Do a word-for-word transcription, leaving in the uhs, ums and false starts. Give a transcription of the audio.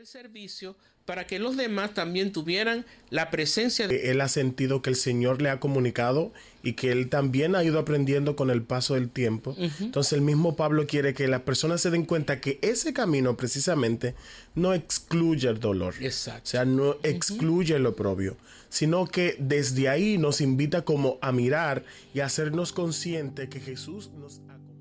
el servicio para que los demás también tuvieran la presencia de... Él ha sentido que el Señor le ha comunicado y que él también ha ido aprendiendo con el paso del tiempo. Uh-huh. Entonces el mismo Pablo quiere que las personas se den cuenta que ese camino precisamente no excluye el dolor. Exacto. O sea, no excluye uh-huh. el oprobio, sino que desde ahí nos invita como a mirar y a hacernos conscientes que Jesús nos acompaña.